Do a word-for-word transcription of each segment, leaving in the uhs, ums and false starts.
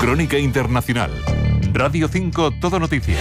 Crónica Internacional. Radio cinco Todo Noticias.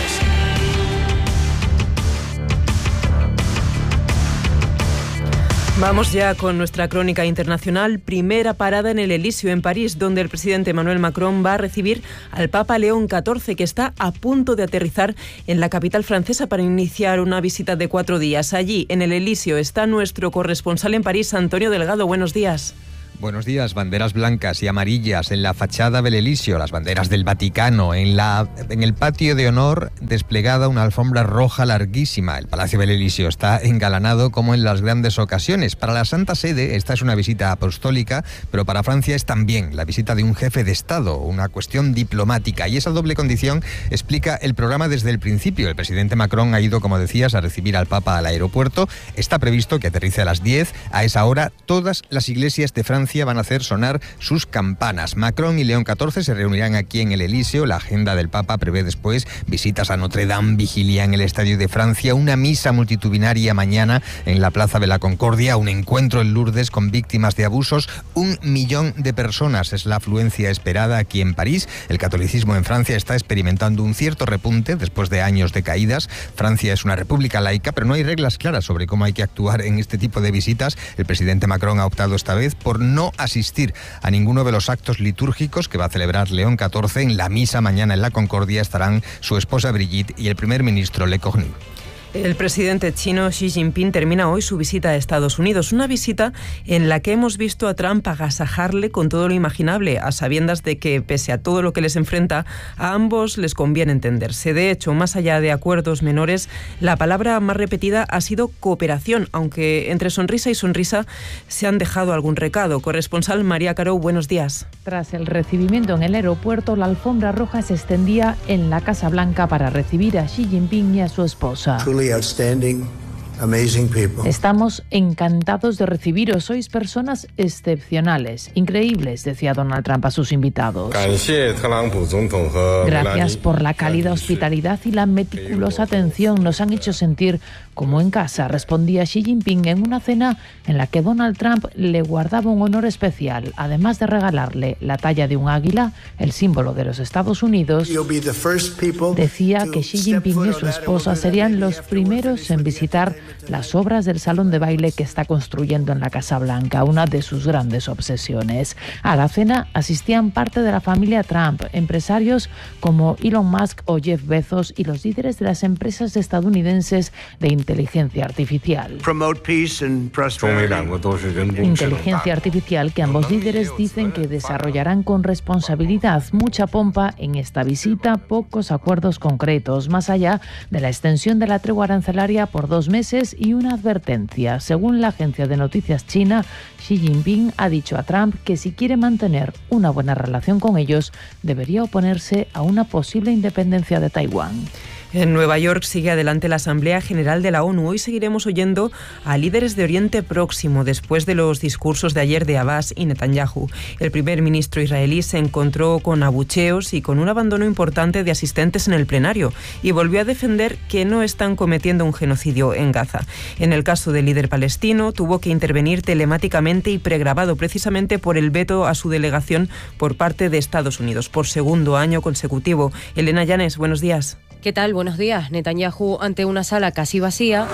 Vamos ya con nuestra crónica internacional. Primera parada en el Elíseo, en París, donde el presidente Emmanuel Macron va a recibir al Papa León catorce, que está a punto de aterrizar en la capital francesa para iniciar una visita de cuatro días. Allí, en el Elíseo, está nuestro corresponsal en París, Antonio Delgado. Buenos días. Buenos días. Banderas blancas y amarillas en la fachada del Elíseo, las banderas del Vaticano, en, la, en el patio de honor desplegada una alfombra roja larguísima. El Palacio del Elíseo está engalanado como en las grandes ocasiones. Para la Santa Sede esta es una visita apostólica, pero para Francia es también la visita de un jefe de Estado, una cuestión diplomática. Y esa doble condición explica el programa desde el principio. El presidente Macron ha ido, como decías, a recibir al Papa al aeropuerto. Está previsto que aterrice a las diez. A esa hora todas las iglesias de Francia van a hacer sonar sus campanas. Macron y León catorce se reunirán aquí en el Elíseo. La agenda del Papa prevé después visitas a Notre Dame, vigilia en el Estadio de Francia, una misa multitudinaria mañana en la Plaza de la Concordia, un encuentro en Lourdes con víctimas de abusos. Un millón de personas es la afluencia esperada aquí en París. El catolicismo en Francia está experimentando un cierto repunte después de años de caídas. Francia es una república laica, pero no hay reglas claras sobre cómo hay que actuar en este tipo de visitas. El presidente Macron ha optado esta vez por no no asistir a ninguno de los actos litúrgicos que va a celebrar León catorce. En la misa mañana en la Concordia estarán su esposa Brigitte y el primer ministro Le Cornu. El presidente chino Xi Jinping termina hoy su visita a Estados Unidos, una visita en la que hemos visto a Trump agasajarle con todo lo imaginable, a sabiendas de que, pese a todo lo que les enfrenta, a ambos les conviene entenderse. De hecho, más allá de acuerdos menores, la palabra más repetida ha sido cooperación, aunque entre sonrisa y sonrisa se han dejado algún recado. Corresponsal María Caro, buenos días. Tras el recibimiento en el aeropuerto, la alfombra roja se extendía en la Casa Blanca para recibir a Xi Jinping y a su esposa. Outstanding, amazing people. Estamos encantados de recibiros. Sois personas excepcionales, increíbles, decía Donald Trump a sus invitados. Gracias por la cálida hospitalidad y la meticulosa atención. Nos han hecho sentir como en casa, respondía Xi Jinping en una cena en la que Donald Trump le guardaba un honor especial. Además de regalarle la talla de un águila, el símbolo de los Estados Unidos, decía que Xi Jinping y su esposa serían los primeros en visitar las obras del salón de baile que está construyendo en la Casa Blanca, una de sus grandes obsesiones. A la cena asistían parte de la familia Trump, empresarios como Elon Musk o Jeff Bezos y los líderes de las empresas estadounidenses de inteligencia artificial. Inteligencia artificial que ambos líderes dicen que desarrollarán con responsabilidad. Mucha pompa en esta visita, pocos acuerdos concretos, más allá de la extensión de la tregua arancelaria por dos meses y una advertencia. Según la agencia de noticias china, Xi Jinping ha dicho a Trump que si quiere mantener una buena relación con ellos, debería oponerse a una posible independencia de Taiwán. En Nueva York sigue adelante la Asamblea General de la ONU. Hoy seguiremos oyendo a líderes de Oriente Próximo después de los discursos de ayer de Abbas y Netanyahu. El primer ministro israelí se encontró con abucheos y con un abandono importante de asistentes en el plenario y volvió a defender que no están cometiendo un genocidio en Gaza. En el caso del líder palestino, tuvo que intervenir telemáticamente y pregrabado precisamente por el veto a su delegación por parte de Estados Unidos por segundo año consecutivo. Elena Llanes, buenos días. ¿Qué tal? Buenos días. Netanyahu ante una sala casi vacía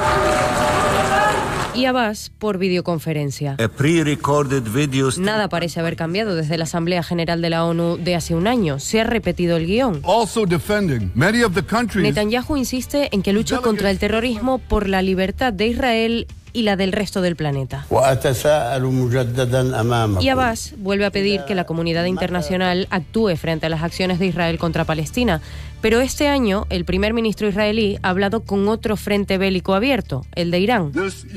y Abbas por videoconferencia. Nada parece haber cambiado desde la Asamblea General de la ONU de hace un año. Se ha repetido el guión. Netanyahu insiste en que lucha contra el terrorismo por la libertad de Israel y la del resto del planeta. Y Abbas vuelve a pedir que la comunidad internacional actúe frente a las acciones de Israel contra Palestina. Pero este año, el primer ministro israelí ha hablado con otro frente bélico abierto, el de Irán.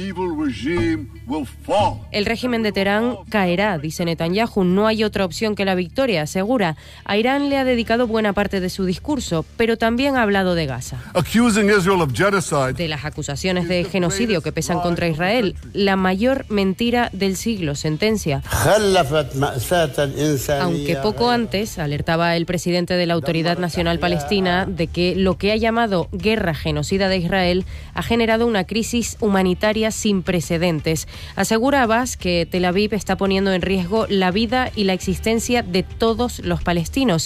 El régimen de Teherán caerá, dice Netanyahu. No hay otra opción que la victoria, asegura. A Irán le ha dedicado buena parte de su discurso, pero también ha hablado de Gaza. De las acusaciones de genocidio que pesan contra Israel, la mayor mentira del siglo, sentencia. Aunque poco antes alertaba el presidente de la Autoridad Nacional Palestina de que lo que ha llamado guerra genocida de Israel ha generado una crisis humanitaria sin precedentes. Asegura Abbas que Tel Aviv está poniendo en riesgo la vida y la existencia de todos los palestinos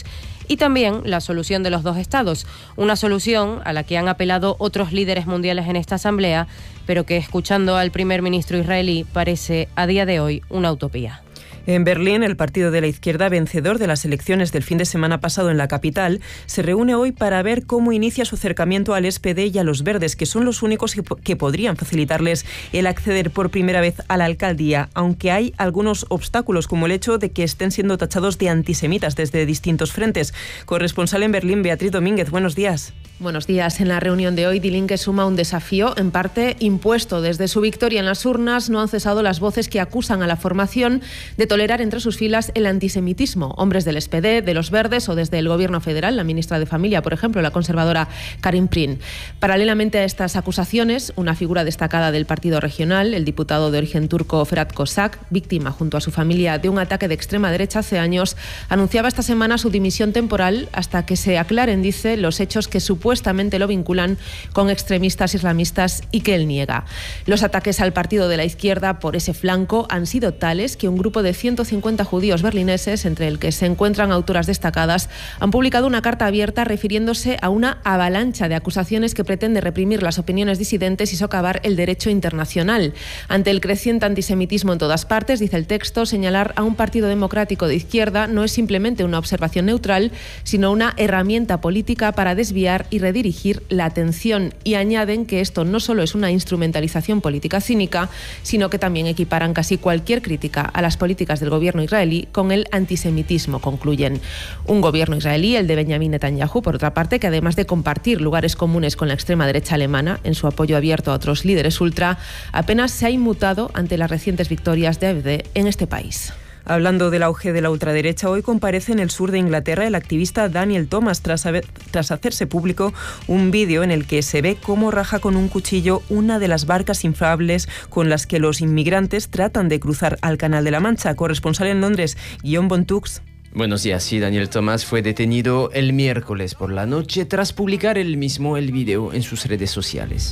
y también la solución de los dos estados, una solución a la que han apelado otros líderes mundiales en esta asamblea, pero que, escuchando al primer ministro israelí, parece a día de hoy una utopía. En Berlín, el partido de la izquierda, vencedor de las elecciones del fin de semana pasado en la capital, se reúne hoy para ver cómo inicia su acercamiento al S P D y a los Verdes, que son los únicos que, que podrían facilitarles el acceder por primera vez a la alcaldía, aunque hay algunos obstáculos, como el hecho de que estén siendo tachados de antisemitas desde distintos frentes. Corresponsal en Berlín, Beatriz Domínguez, buenos días. Buenos días. En la reunión de hoy, Die Linke suma un desafío, en parte impuesto. Desde su victoria en las urnas no han cesado las voces que acusan a la formación de tolerar entre sus filas el antisemitismo. Hombres del S P D, de los Verdes o desde el Gobierno federal, la ministra de Familia, por ejemplo, la conservadora Karin Prin. Paralelamente a estas acusaciones, una figura destacada del partido regional, el diputado de origen turco Ferhat Kozak, víctima junto a su familia de un ataque de extrema derecha hace años, anunciaba esta semana su dimisión temporal hasta que se aclaren, dice, los hechos que supuestamente Supuestamente lo vinculan con extremistas islamistas y que él niega. Los ataques al partido de la izquierda por ese flanco han sido tales que un grupo de ciento cincuenta judíos berlineses, entre el que se encuentran autoras destacadas, han publicado una carta abierta refiriéndose a una avalancha de acusaciones que pretende reprimir las opiniones disidentes y socavar el derecho internacional. Ante el creciente antisemitismo en todas partes, dice el texto, señalar a un partido democrático de izquierda no es simplemente una observación neutral, sino una herramienta política para desviar y redirigir la atención, y añaden que esto no solo es una instrumentalización política cínica, sino que también equiparan casi cualquier crítica a las políticas del gobierno israelí con el antisemitismo, concluyen. Un gobierno israelí, el de Benjamin Netanyahu, por otra parte, que además de compartir lugares comunes con la extrema derecha alemana en su apoyo abierto a otros líderes ultra, apenas se ha inmutado ante las recientes victorias de A F D en este país. Hablando del auge de la ultraderecha, hoy comparece en el sur de Inglaterra el activista Daniel Thomas tras, haber, tras hacerse público un vídeo en el que se ve cómo raja con un cuchillo una de las barcas inflables con las que los inmigrantes tratan de cruzar al Canal de la Mancha. Corresponsal en Londres, Guillaume Bontux. Buenos días, sí, Daniel Thomas fue detenido el miércoles por la noche tras publicar él mismo el vídeo en sus redes sociales.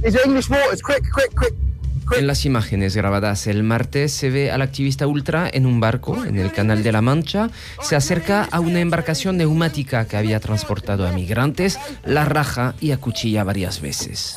En las imágenes grabadas el martes se ve al activista ultra en un barco en el Canal de la Mancha. Se acerca a una embarcación neumática que había transportado a migrantes, la raja y acuchilla varias veces.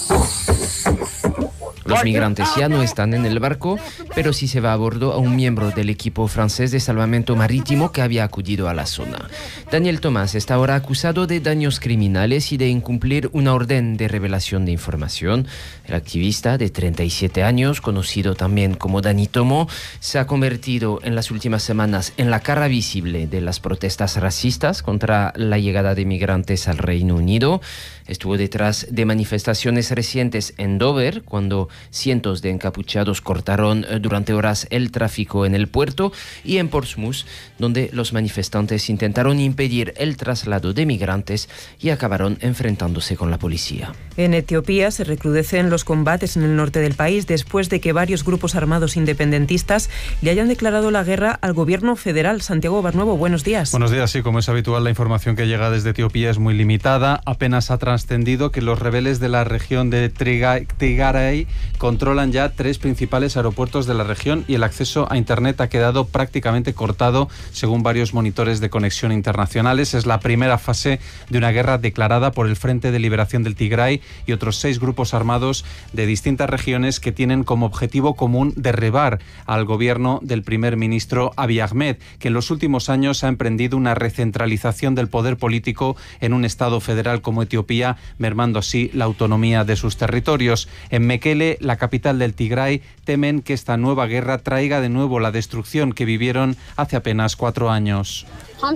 Los migrantes ya no están en el barco, pero sí se va a bordo a un miembro del equipo francés de salvamento marítimo que había acudido a la zona. Daniel Thomas está ahora acusado de daños criminales y de incumplir una orden de revelación de información. El activista de treinta y siete años, conocido también como Dani Tomo, se ha convertido en las últimas semanas en la cara visible de las protestas racistas contra la llegada de migrantes al Reino Unido. Estuvo detrás de manifestaciones recientes en Dover, cuando cientos de encapuchados cortaron durante horas el tráfico en el puerto, y en Portsmouth, donde los manifestantes intentaron impedir el traslado de migrantes y acabaron enfrentándose con la policía. En Etiopía se recrudecen los combates en el norte del país después de que varios grupos armados independentistas le hayan declarado la guerra al gobierno federal. Santiago Barnuevo, buenos días. Buenos días, sí, como es habitual, la información que llega desde Etiopía es muy limitada. Apenas ha trascendido que los rebeldes de la región de Tigray controlan ya tres principales aeropuertos de la región y el acceso a Internet ha quedado prácticamente cortado, según varios monitores de conexión internacionales. Es la primera fase de una guerra declarada por el Frente de Liberación del Tigray y otros seis grupos armados de distintas regiones que tienen como objetivo común derribar al gobierno del primer ministro Abiy Ahmed, que en los últimos años ha emprendido una recentralización del poder político en un estado federal como Etiopía, mermando así la autonomía de sus territorios. En Mekele, la capital del Tigray, temen que esta nueva guerra traiga de nuevo la destrucción que vivieron hace apenas cuatro años.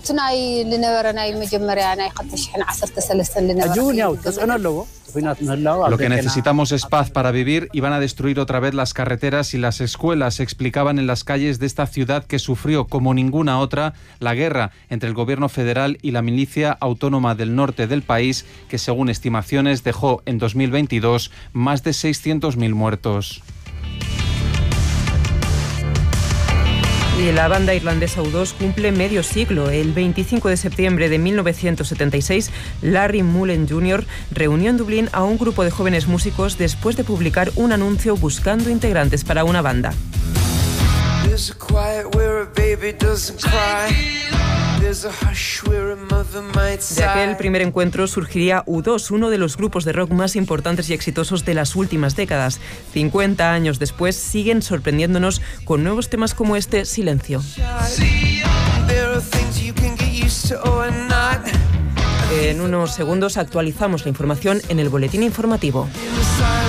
Lo que necesitamos es paz para vivir y van a destruir otra vez las carreteras y las escuelas, se explicaban en las calles de esta ciudad que sufrió, como ninguna otra, la guerra entre el gobierno federal y la milicia autónoma del norte del país, que según estimaciones dejó en dos mil veintidós más de seiscientos mil muertos. Y la banda irlandesa U dos cumple medio siglo. El veinticinco de septiembre de mil novecientos setenta y seis, Larry Mullen junior reunió en Dublín a un grupo de jóvenes músicos después de publicar un anuncio buscando integrantes para una banda. De aquel primer encuentro surgiría U dos, uno de los grupos de rock más importantes y exitosos de las últimas décadas. cincuenta años después siguen sorprendiéndonos con nuevos temas como este, Silencio. En unos segundos actualizamos la información en el boletín informativo.